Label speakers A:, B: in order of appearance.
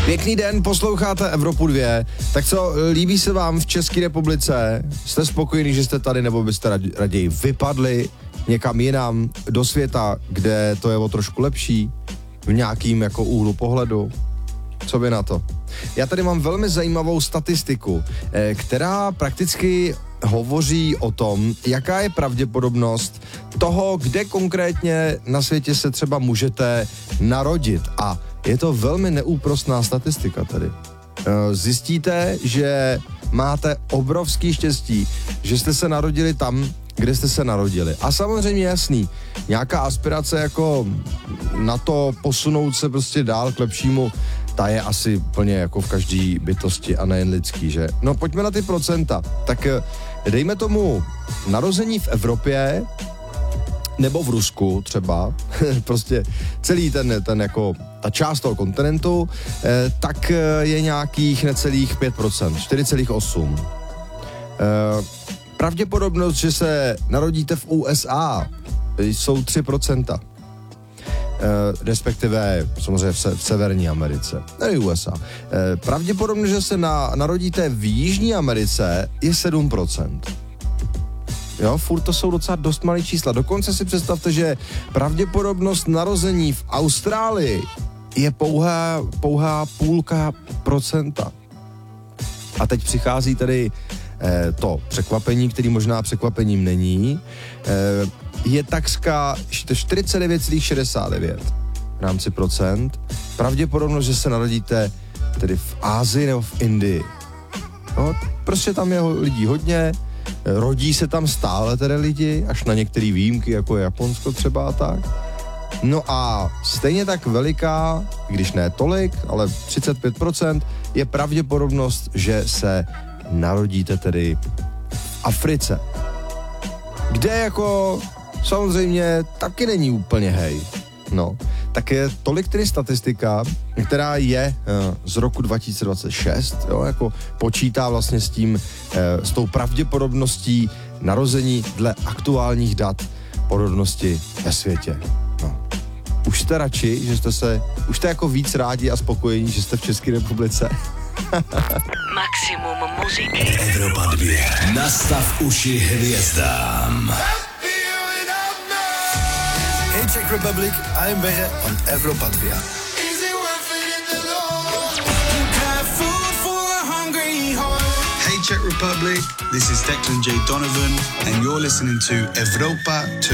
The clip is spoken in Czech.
A: Pěkný den, posloucháte Evropu 2. Tak co, líbí se vám v České republice? Jste spokojení, že jste tady, nebo byste raději vypadli někam jinam do světa, kde to je o trošku lepší? V nějakým jako úhlu pohledu? Co by na to? Já tady mám velmi zajímavou statistiku, která prakticky hovoří o tom, jaká je pravděpodobnost toho, kde konkrétně na světě se třeba můžete narodit. A je to velmi neúprosná statistika tady. Zjistíte, že máte obrovský štěstí, že jste se narodili tam, kde jste se narodili. A samozřejmě jasný, nějaká aspirace jako na to posunout se prostě dál k lepšímu, ta je asi plně jako v každý bytosti a nejen lidský, že? No pojďme na ty procenta. Tak dejme tomu narození v Evropě nebo v Rusku třeba, prostě celý ten jako ta část toho kontinentu, tak je nějakých necelých 5%, 4,8%. Pravděpodobnost, že se narodíte v USA, jsou 3%. Respektive samozřejmě v Severní Americe, ne USA. Pravděpodobnost, že se narodíte v Jižní Americe, je 7%. Jo, furt to jsou docela dost malé čísla. Dokonce si představte, že pravděpodobnost narození v Austrálii je pouhá 0,5%. A teď přichází tady to překvapení, který možná překvapením není, je takřka 49,69 v rámci procent. Pravděpodobnost, že se narodíte tedy v Asii nebo v Indii. No, prostě tam je lidí hodně, rodí se tam stále tedy lidi, až na některé výjimky, jako je Japonsko třeba a tak. No a stejně tak veliká, když ne tolik, ale 35%, je pravděpodobnost, že se narodíte tedy v Africe. Kde jako samozřejmě taky není úplně hej. No, tak je tolik tedy statistika, která je z roku 2026, jo, jako počítá vlastně s tou pravděpodobností narození dle aktuálních dat porodnosti ve světě. No. Už jste radši, už jste jako víc rádi a spokojení, že jste v České republice?
B: Maximum muziky.
C: Evropa 2. Nastav uši hvězdám.
D: Hey Czech Republic, I'm Berre on Evropa 2.
E: Hey Czech Republic, this is Declan J. Donovan and you're listening to Evropa 2.